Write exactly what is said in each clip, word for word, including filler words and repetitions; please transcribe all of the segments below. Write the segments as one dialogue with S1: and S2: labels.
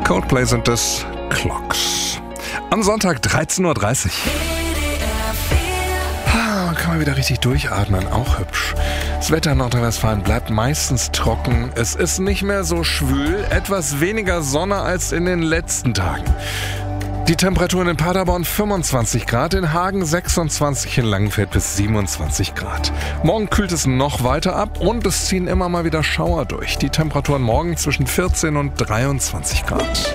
S1: Coldplay sind es Clocks. Am Sonntag dreizehn Uhr dreißig. Ah, kann man wieder richtig durchatmen, auch hübsch. Das Wetter in Nordrhein-Westfalen bleibt meistens trocken. Es ist nicht mehr so schwül, etwas weniger Sonne als in den letzten Tagen. Die Temperaturen in Paderborn fünfundzwanzig Grad, in Hagen sechsundzwanzig, in Langenfeld bis siebenundzwanzig Grad. Morgen kühlt es noch weiter ab und es ziehen immer mal wieder Schauer durch. Die Temperaturen morgen zwischen vierzehn und dreiundzwanzig Grad.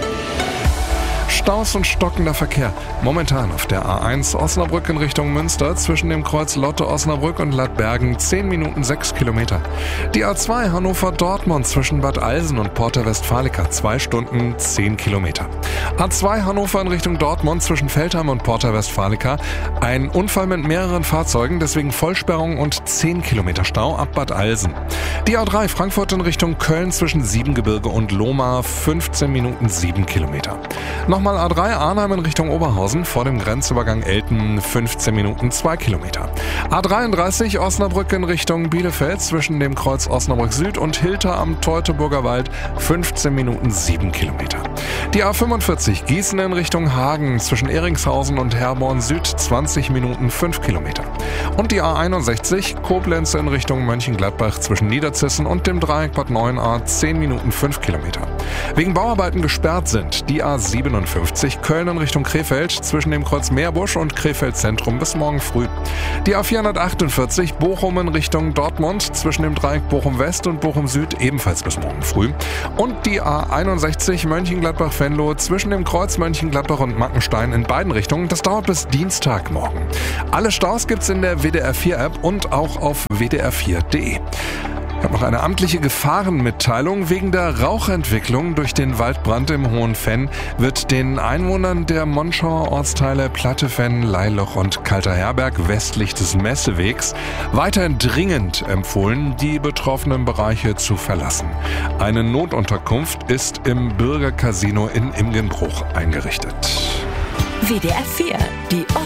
S1: Staus und stockender Verkehr. Momentan auf der A eins Osnabrück in Richtung Münster zwischen dem Kreuz Lotte-Osnabrück und Ladbergen zehn Minuten sechs Kilometer. Die A zwei Hannover-Dortmund zwischen Bad Alsen und Porta Westfalica zwei Stunden zehn Kilometer. A zwei Hannover in Richtung Dortmund zwischen Veltheim und Porta Westfalica. Ein Unfall mit mehreren Fahrzeugen, deswegen Vollsperrung und zehn Kilometer Stau ab Bad Alsen. Die A drei Frankfurt in Richtung Köln zwischen Siebengebirge und Lohmar fünfzehn Minuten sieben Kilometer. Nochmal A drei Arnhem in Richtung Oberhausen vor dem Grenzübergang Elten fünfzehn Minuten zwei Kilometer. A dreiunddreißig Osnabrück in Richtung Bielefeld zwischen dem Kreuz Osnabrück Süd und Hilter am Teutoburger Wald fünfzehn Minuten sieben Kilometer. Die A fünfundvierzig Gießen in Richtung Hagen zwischen Eringshausen und Herborn Süd zwanzig Minuten fünf Kilometer. Und die A einundsechzig Koblenz in Richtung Mönchengladbach zwischen Niederzissen und dem Dreieck Bad Neuenahr zehn Minuten fünf Kilometer. Wegen Bauarbeiten gesperrt sind die A siebenundfünfzig Köln in Richtung Krefeld zwischen dem Kreuz Meerbusch und Krefeld Zentrum bis morgen früh. Die A vierhundertachtundvierzig Bochum in Richtung Dortmund zwischen dem Dreieck Bochum West und Bochum Süd ebenfalls bis morgen früh. Und die A einundsechzig Mönchengladbach-Venlo zwischen dem Kreuz Mönchengladbach und Mackenstein in beiden Richtungen. Das dauert bis Dienstagmorgen. Alle Staus gibt's in der W D R vier App und auch auf w d r vier punkt d e. Ich habe noch eine amtliche Gefahrenmitteilung. Wegen der Rauchentwicklung durch den Waldbrand im Hohen Venn wird den Einwohnern der Monschauer Ortsteile Plattefenn, Leiloch und Kalter Herberg westlich des Messewegs weiterhin dringend empfohlen, die betroffenen Bereiche zu verlassen. Eine Notunterkunft ist im Bürgercasino in Imgenbruch eingerichtet.
S2: W D R vier, die